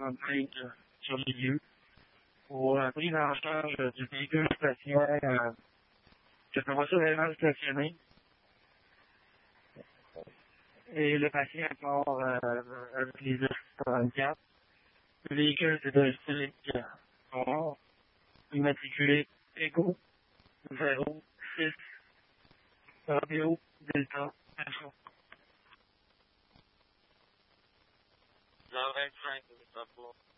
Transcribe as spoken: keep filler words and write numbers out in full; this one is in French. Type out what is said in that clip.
en plainte euh, sur les lieux pour la prise en charge euh, du véhicule stationnaire euh, qui est professionnellement stationné. Et le patient part euh, avec les trente-quatre. Le véhicule, c'est un Civic noir, immatriculé Echo zéro six Radio Delta Info. cent vingt-cinq, ça va.